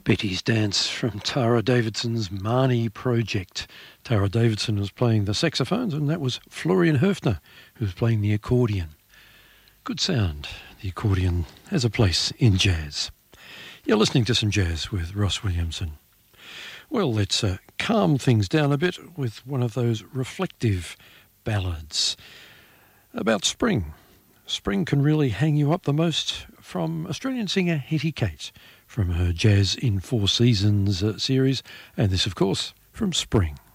Betty's Dance from Tara Davidson's Marnie Project. Tara Davidson was playing the saxophones, and that was Florian Höfner who was playing the accordion. Good sound. The accordion has a place in jazz. You're listening to some jazz with Ross Williamson. Well, let's calm things down a bit with one of those reflective ballads about spring. Spring can really hang you up the most, from Australian singer Hetty Kate, from her Jazz in Four Seasons series, and this, of course, from Spring.